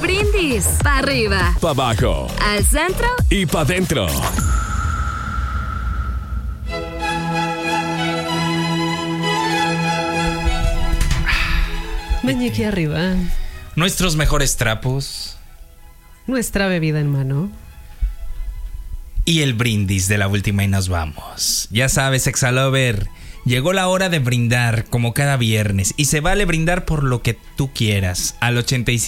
brindis. Pa' arriba. Pa' abajo. Al centro. Y pa' dentro. Meñique arriba. Nuestros mejores trapos. Nuestra bebida en mano. Y el brindis de la última y nos vamos. Ya sabes, Exalover, llegó la hora de brindar como cada viernes. Y se vale brindar por lo que tú quieras. Al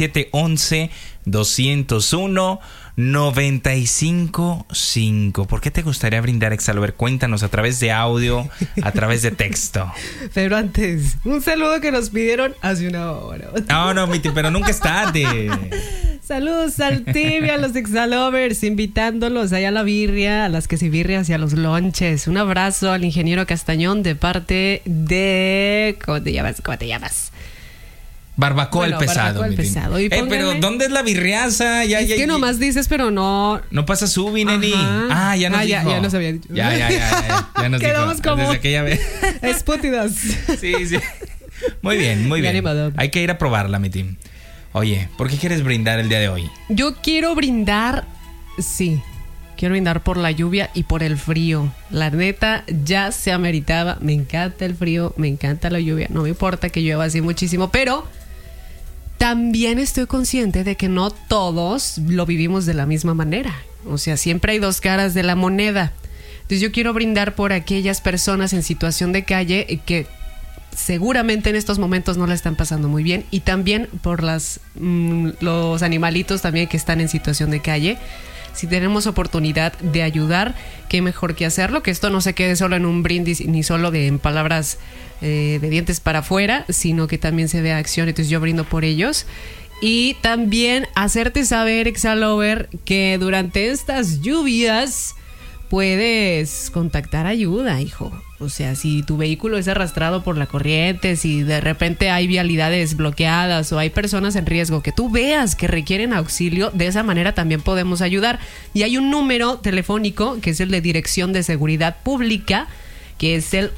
8711-201-95.5. ¿Por qué te gustaría brindar, Exalover? Cuéntanos a través de audio, a través de texto. Pero antes, un saludo que nos pidieron hace una hora. No, Miti, pero nunca es tarde. Saludos al team y a los Exalovers, invitándolos allá a la birria, a las quesibirrias y a los lonches. Un abrazo al ingeniero Castañón de parte de... ¿Cómo te llamas? Barbacoa el pesado. Barbacoa el pesado. Y pero ¿dónde es la birriaza? Es que nomás dices, pero no... No pasa Subi, neni. Ya nos dijo. Ya nos había dicho. Ya nos Quedamos dijo. como... Desde aquella vez. Espútidas. Sí. Muy bien. Hay que ir a probarla, mi team. Oye, ¿por qué quieres brindar el día de hoy? Yo quiero brindar, sí, quiero brindar por la lluvia y por el frío. La neta, ya se ameritaba. Me encanta el frío, me encanta la lluvia. No me importa que llueva así muchísimo, pero también estoy consciente de que no todos lo vivimos de la misma manera. O sea, siempre hay dos caras de la moneda. Entonces yo quiero brindar por aquellas personas en situación de calle que seguramente en estos momentos no la están pasando muy bien, y también por los animalitos también que están en situación de calle. Si tenemos oportunidad de ayudar, qué mejor que hacerlo, que esto no se quede solo en un brindis ni solo en palabras de dientes para afuera, sino que también se vea acción. Entonces yo brindo por ellos. Y también hacerte saber, Exalover, que durante estas lluvias puedes contactar ayuda, hijo. O sea, si tu vehículo es arrastrado por la corriente, si de repente hay vialidades bloqueadas o hay personas en riesgo que tú veas que requieren auxilio, de esa manera también podemos ayudar. Y hay un número telefónico que es el de Dirección de Seguridad Pública, que es el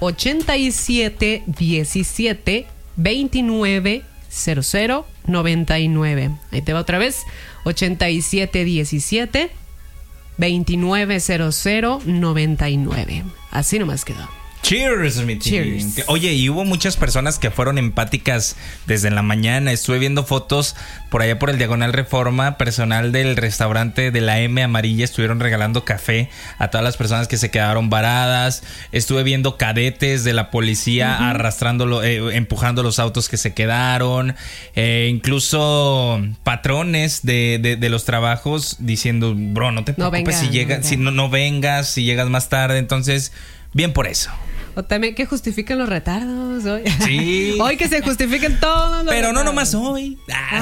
8717-290099. Ahí te va otra vez, 8717-290099. Así nomás quedó. Cheers, mi team. Cheers. Oye, y hubo muchas personas que fueron empáticas desde la mañana. Estuve viendo fotos por allá por el Diagonal Reforma. Personal del restaurante de la M Amarilla estuvieron regalando café a todas las personas que se quedaron varadas. Estuve viendo cadetes de la policía arrastrándolo, empujando los autos que se quedaron. Incluso patrones de los trabajos diciendo, bro, no te preocupes no vengas, si llegas más tarde. Entonces, bien por eso. O también que justifiquen los retardos hoy. Sí. Hoy que se justifiquen todos los Pero retardos. no nomás hoy.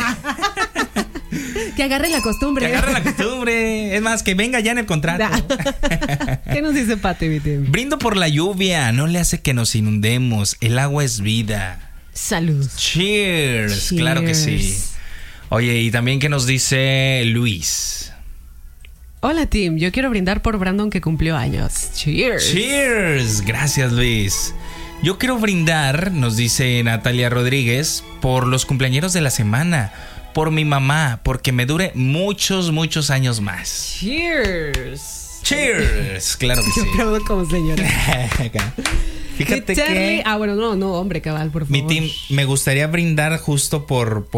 Que agarren la costumbre. Es más, que venga ya en el contrato. ¿Qué nos dice Pati, mi team? Brindo por la lluvia. No le hace que nos inundemos. El agua es vida. Salud. Cheers. Claro que sí. Oye, y también que nos dice Luis. Hola, team. Yo quiero brindar por Brandon, que cumplió años. Cheers. Cheers. Gracias, Luis. Yo quiero brindar, nos dice Natalia Rodríguez, por los cumpleañeros de la semana. Por mi mamá, porque me dure muchos años más. Cheers. Cheers. Claro que sí. Yo aplaudo como señora. Fíjate que... Bueno, no, hombre, cabal, por favor. Mi team, me gustaría brindar justo por